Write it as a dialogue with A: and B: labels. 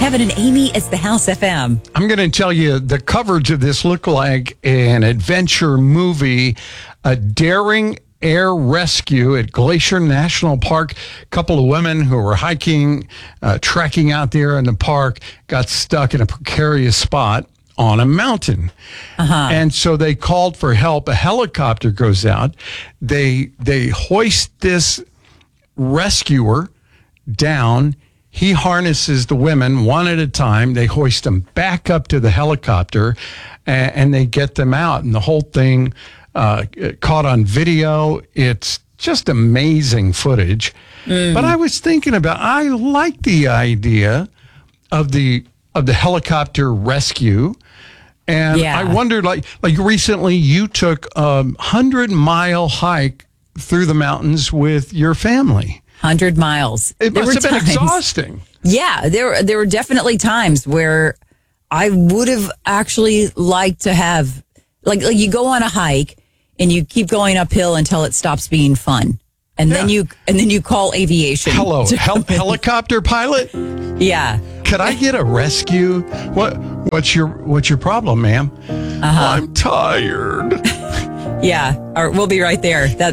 A: Kevin and Amy, it's the House FM.
B: I'm going to tell you the coverage of this looked like an adventure movie, a daring air rescue at Glacier National Park. A couple of women who were hiking, trekking out there in the park, got stuck in a precarious spot on a mountain. And so they called for help. A helicopter goes out. They hoist this rescuer down. He harnesses the women one at a time. They hoist them back up to the helicopter, and they get them out. And the whole thing caught on video. It's just amazing footage. But I was thinking I like the idea of the helicopter rescue. And I wondered, like recently you took a 100-mile hike through the mountains with your family.
A: 100 miles.
B: It must have been exhausting.
A: Yeah, there were definitely times where I would have actually liked to have, like you go on a hike and you keep going uphill until it stops being fun. And then you call aviation.
B: Hello, helicopter pilot?
A: Yeah.
B: Could I get a rescue? What's your problem, ma'am? I'm tired.
A: Yeah, we'll be right there.